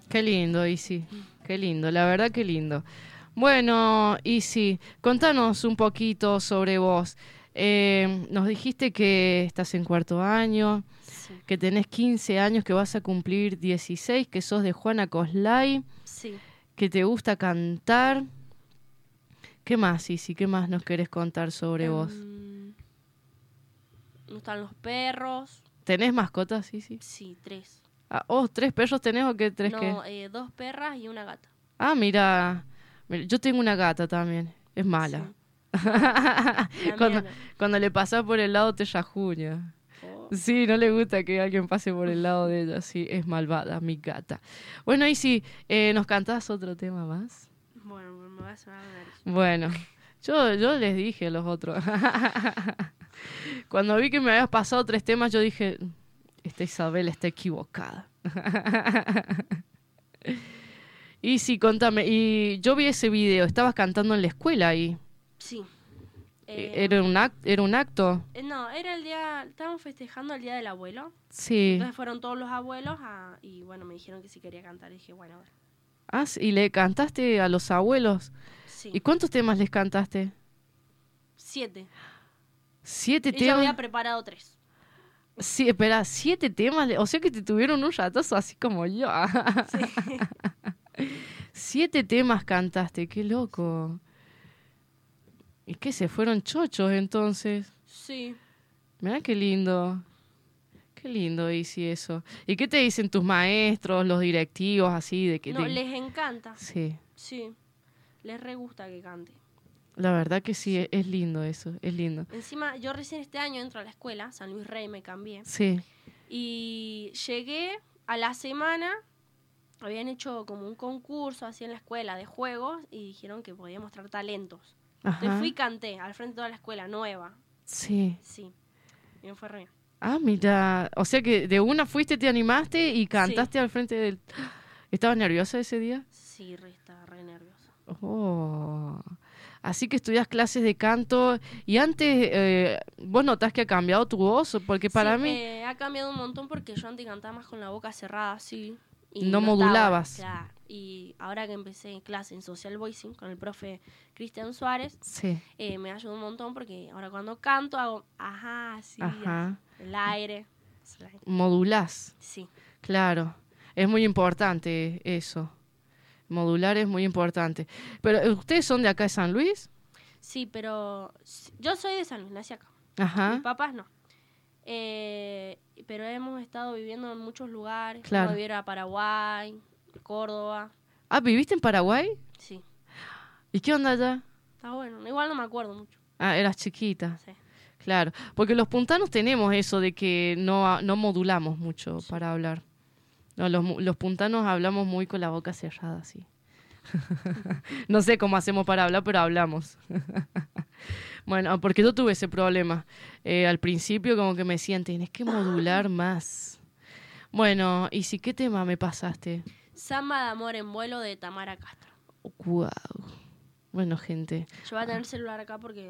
Qué lindo, Isi. Qué lindo, la verdad que lindo. Bueno, Isi, contanos un poquito sobre vos. Nos dijiste que estás en cuarto año, Sí, que tenés 15 años, que vas a cumplir 16, que sos de Juana Coslay, sí. que te gusta cantar. ¿Qué más, Isi? ¿Qué más nos querés contar sobre vos? Me gustan los perros. ¿Tenés mascotas, Isi? Sí, 3. Ah, oh, ¿tres perros tenés o qué tres qué? No, 2 perras y una gata. Ah, mira, yo tengo una gata también, es mala. Sí. No, la mía cuando, no. cuando le pasas por el lado te rajuña. Oh. Sí, no le gusta que alguien pase por el lado de ella, sí, es malvada, mi gata. Bueno, y sí, ¿nos cantás otro tema más? Bueno, me va a sonar la nariz. Bueno, yo les dije a los otros. Cuando vi que me habías pasado 3 temas, yo dije, esta Isabel está equivocada. Y sí, contame, y yo vi ese video, estabas cantando en la escuela ahí. Sí. ¿Era un acto? No, era el día, estábamos festejando el día del abuelo. Sí. Entonces fueron todos los abuelos y bueno, me dijeron que si quería cantar. Y dije, bueno, a ver. Ah, ¿y le cantaste a los abuelos? Sí. ¿Y cuántos temas les cantaste? 7. 7 Y yo había temas. preparado 3. Sí, espera, 7 temas. O sea que te tuvieron un ratazo así como yo. Sí. 7 temas cantaste, qué loco. ¿Y qué se fueron chochos entonces? Sí. Mirá qué lindo. Qué lindo, Isi, eso. ¿Y qué te dicen tus maestros, los directivos, así de que No, les encanta. Sí, Sí. Les re gusta que cante. la verdad que sí, es lindo eso, es lindo. Encima, yo recién este año entro a la escuela, San Luis Rey, me cambié. Sí. Y llegué a la semana, habían hecho como un concurso así en la escuela de juegos y dijeron que podía mostrar talentos. Entonces Ajá. fui y canté al frente de toda la escuela, nueva. Sí. Sí, y me fue re bien. Ah, mira, o sea que de una fuiste, te animaste y cantaste al frente del... ¿Estabas nerviosa ese día? Sí, estaba re nerviosa. Oh. Así que estudias clases de canto y antes, ¿vos notás que ha cambiado tu voz? Porque para Sí, mí ha cambiado un montón porque yo antes cantaba más con la boca cerrada, así. Y no estaba, modulabas. claro. Y ahora que empecé clase en Social Voicing con el profe Cristian Suárez, Sí. me ayudó un montón porque ahora cuando canto hago, ajá, sí, Ajá. el aire. Modulás. Sí, Claro. Es muy importante eso. Modular es muy importante. Pero, ¿ustedes son de acá de San Luis? sí, pero yo soy de San Luis, nací acá. Ajá. Mis papás no. Pero hemos estado viviendo en muchos lugares. Claro. Como vivir a Paraguay, Córdoba. Ah, ¿viviste en Paraguay? Sí, ¿Y qué onda allá? está bueno. Igual no me acuerdo mucho. Ah, eras chiquita. Sí. Claro. Porque los puntanos tenemos eso de que no modulamos mucho para hablar. No, los puntanos hablamos muy con la boca cerrada, sí. No sé cómo hacemos para hablar, pero hablamos. Bueno, porque yo tuve ese problema. Al principio como que me decían, tenés que modular más. Bueno, ¿y si qué tema me pasaste? Samba de amor en vuelo de Tamara Castro. Wow. Bueno, gente. Yo voy a tener el celular acá porque